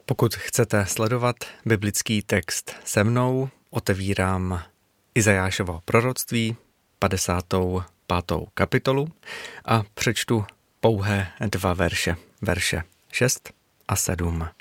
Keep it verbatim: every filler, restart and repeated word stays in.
Pokud chcete sledovat biblický text se mnou, otevírám Izajášovo proroctví, padesátou pátou kapitolu a přečtu pouhé dva verše, verše šest a sedm.